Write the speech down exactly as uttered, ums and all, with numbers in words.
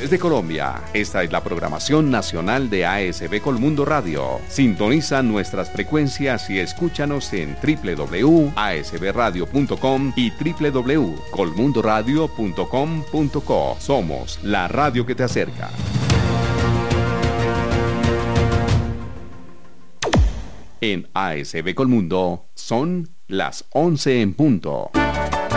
Desde Colombia, esta es la programación nacional de A S B Colmundo Radio. Sintoniza nuestras frecuencias y escúchanos en doble u doble u doble u punto a s b radio punto com y doble u doble u doble u punto colmundo radio punto com punto co. Somos la radio que te acerca. En A S B Colmundo son las once en punto.